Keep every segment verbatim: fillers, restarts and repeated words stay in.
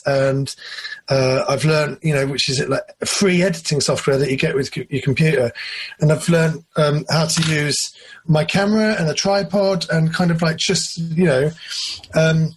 and uh, I've learned, you know, which is like free editing software that you get with your computer. And I've learned um, how to use my camera and a tripod and kind of like just, you know, um,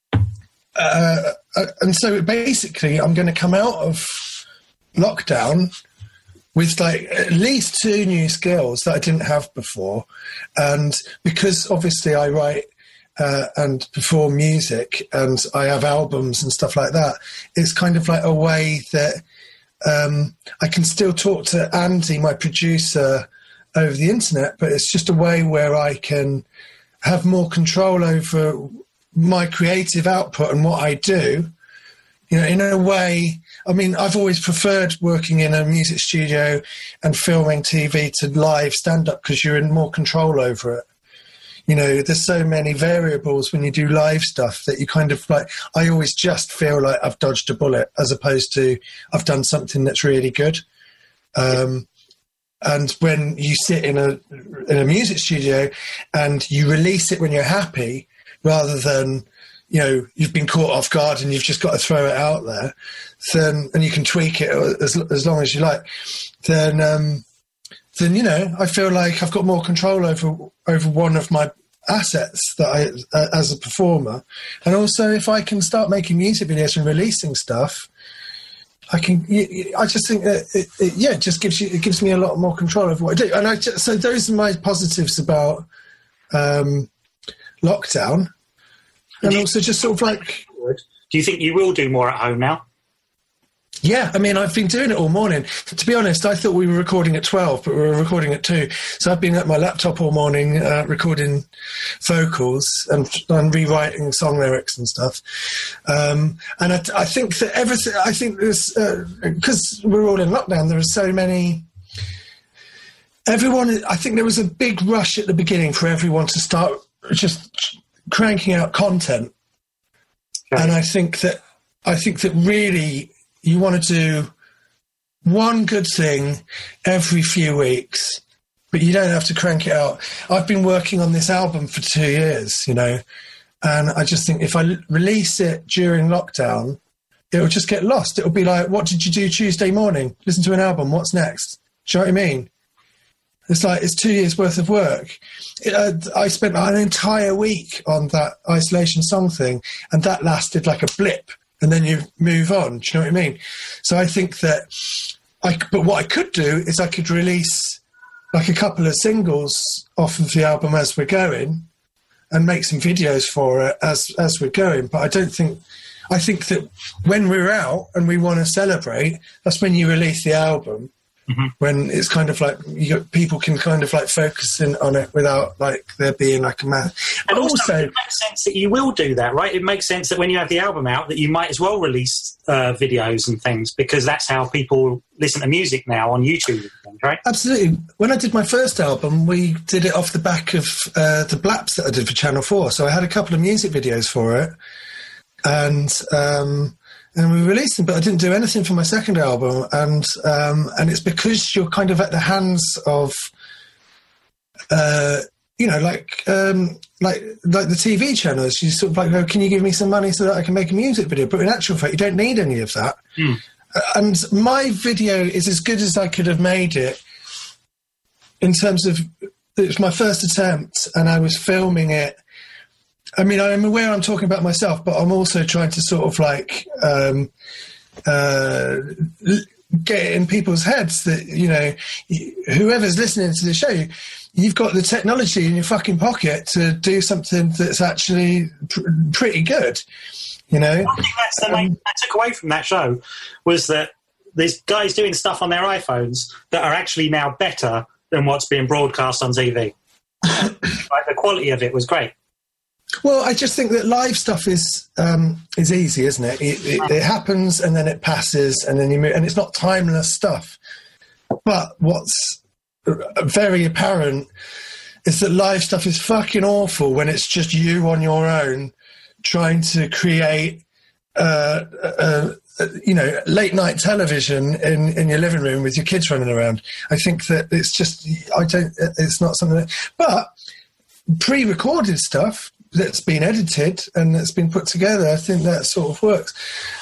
uh, uh, and so basically I'm going to come out of lockdown with like at least two new skills that I didn't have before. And because obviously I write uh, and perform music and I have albums and stuff like that, it's kind of like a way that um, I can still talk to Andy, my producer, over the internet, but it's just a way where I can have more control over my creative output and what I do. You know, in a way, I mean, I've always preferred working in a music studio and filming T V to live stand-up because you're in more control over it. You know, there's so many variables when you do live stuff that you kind of like, I always just feel like I've dodged a bullet as opposed to I've done something that's really good. Um, and when you sit in a in a music studio and you release it when you're happy rather than, you know, you've been caught off guard and you've just got to throw it out there, then, and you can tweak it as, as long as you like, then, um, then, you know, I feel like I've got more control over, over one of my assets that I, uh, as a performer. And also if I can start making music videos and releasing stuff, I can, I just think that it, it, yeah, it just gives you, it gives me a lot more control over what I do. And I just, so those are my positives about, um, lockdown. And also just sort of like... Do you think you will do more at home now? Yeah, I mean, I've been doing it all morning. To be honest, I thought we were recording at twelve, but we were recording at two. So I've been at my laptop all morning uh, recording vocals and, and rewriting song lyrics and stuff. Um, and I, I think that everything... I think there's... Because uh, we're all in lockdown, there are so many... Everyone... I think there was a big rush at the beginning for everyone to start just... cranking out content. Okay. And I think that I think that really you want to do one good thing every few weeks, but you don't have to crank it out. I've been working on this album for two years, you know, and I just think if I l- release it during lockdown, it'll just get lost. It'll be like, what did you do Tuesday morning? Listen to an album. What's next? Do you know what I mean? It's like, it's two years worth of work. It, uh, I spent an entire week on that Isolation Song thing, and that lasted like a blip, and then you move on. Do you know what I mean? So I think that, I, but what I could do is I could release like a couple of singles off of the album as we're going and make some videos for it as, as we're going. But I don't think, I think that when we're out and we want to celebrate, that's when you release the album. Mm-hmm. When it's kind of like you got, people can kind of like focus in on it without like there being like a man. And also, also it makes sense that you will do that, right? It makes sense that when you have the album out that you might as well release uh, videos and things, because that's how people listen to music now on YouTube, right? Absolutely. When I did my first album, we did it off the back of uh, the Blaps that I did for Channel four. So I had a couple of music videos for it, and um and we released them, but I didn't do anything for my second album. And um, and it's because you're kind of at the hands of, uh, you know, like um, like like the T V channels. You sort of like, oh, can you give me some money so that I can make a music video? But in actual fact, you don't need any of that. Mm. And my video is as good as I could have made it in terms of, it was my first attempt and I was filming it. I mean, I'm aware I'm talking about myself, but I'm also trying to sort of like um, uh, get it in people's heads that, you know, whoever's listening to the show, you've got the technology in your fucking pocket to do something that's actually pr- pretty good, you know? I think that's the main, um, I took away from that show was that there's guys doing stuff on their iPhones that are actually now better than what's being broadcast on T V. Like the quality of it was great. Well, I just think that live stuff is um, is easy, isn't it? It, it? it happens and then it passes and then you move, and it's not timeless stuff. But what's very apparent is that live stuff is fucking awful when it's just you on your own trying to create, uh, uh, uh, you know, late night television in, in your living room with your kids running around. I think that it's just, I don't, it's not something that, but pre-recorded stuff that's been edited and that's been put together, I think that sort of works.